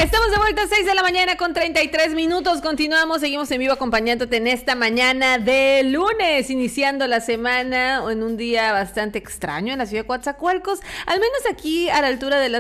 Estamos de vuelta a 6 de la mañana con 33 minutos. Continuamos, seguimos en vivo acompañándote en esta mañana de lunes, iniciando la semana en un día bastante extraño en la ciudad de Coatzacoalcos, al menos aquí a la altura de las